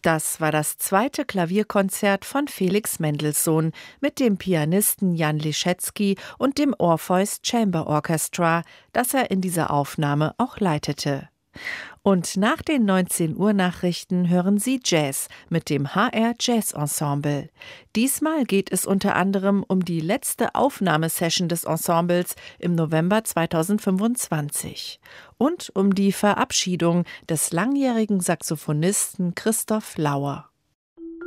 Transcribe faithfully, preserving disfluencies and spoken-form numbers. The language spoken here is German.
Das war das zweite Klavierkonzert von Felix Mendelssohn mit dem Pianisten Jan Liszewski und dem Orpheus Chamber Orchestra, das er in dieser Aufnahme auch leitete. Und nach den neunzehn Uhr Nachrichten hören Sie Jazz mit dem H R Jazz Ensemble. Diesmal geht es unter anderem um die letzte Aufnahmesession des Ensembles im November zweitausendfünfundzwanzig und um die Verabschiedung des langjährigen Saxophonisten Christoph Lauer.